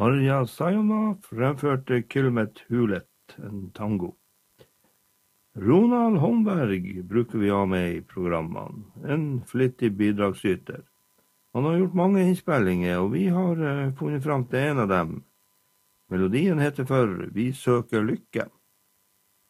Arja Saijonmaa fremførte Kilmet Hulet, en tango. Ronald Holmberg bruker vi ha med i programmene, en flittig bidragsyter. Han har gjort mange innspillinger, og vi har funnet frem til en av dem. Melodien heter for Vi søker lykke.